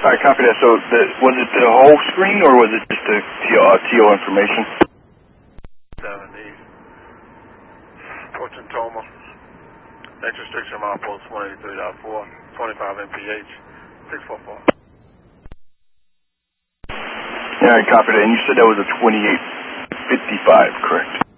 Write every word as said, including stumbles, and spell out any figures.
All right, copy that. So the, was it the whole screen or was it just the T O, uh, T O information? seventy. Fortune Toma. Next restriction mile post one eighty-three point four. twenty-five M P H. six four four. All right, copy that. And you said that was a twenty-eight fifty-five, correct?